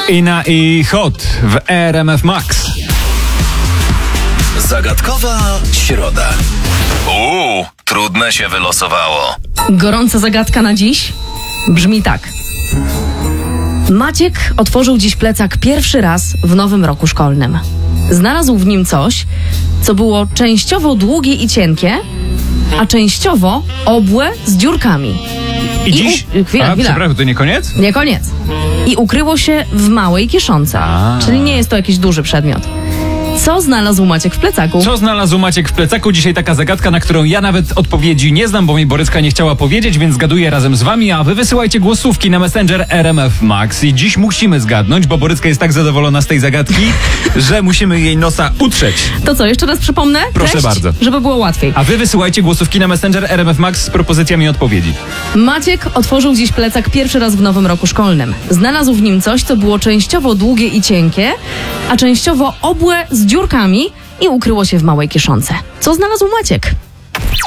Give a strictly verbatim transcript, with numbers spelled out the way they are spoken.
Ina i Hot w R M F Max. Zagadkowa środa. Uuu, trudne się wylosowało. Gorąca zagadka na dziś brzmi tak. Maciek otworzył dziś plecak pierwszy raz w nowym roku szkolnym. Znalazł w nim coś, co było częściowo długie i cienkie, a częściowo obłe z dziurkami. I, I dziś... U... Chwila, a, chwila. przepraszam, to nie koniec? Nie koniec. I ukryło się w małej kieszonce. A. Czyli nie jest to jakiś duży przedmiot. Co znalazł Maciek w plecaku? Co znalazł Maciek w plecaku? Dzisiaj taka zagadka, na którą ja nawet odpowiedzi nie znam, bo mi Boryska nie chciała powiedzieć, więc zgaduję razem z wami, a wy wysyłajcie głosówki na Messenger R M F Max. I dziś musimy zgadnąć, bo Boryska jest tak zadowolona z tej zagadki, że musimy jej nosa utrzeć. To co, jeszcze raz przypomnę? Proszę Treść, bardzo. Żeby było łatwiej. A wy wysyłajcie głosówki na Messenger R M F Max z propozycjami odpowiedzi. Maciek otworzył dziś plecak pierwszy raz w nowym roku szkolnym. Znalazł w nim coś, co było częściowo długie i cienkie, a częściowo obłe z dziurkami i ukryło się w małej kieszonce. Co znalazł Maciek?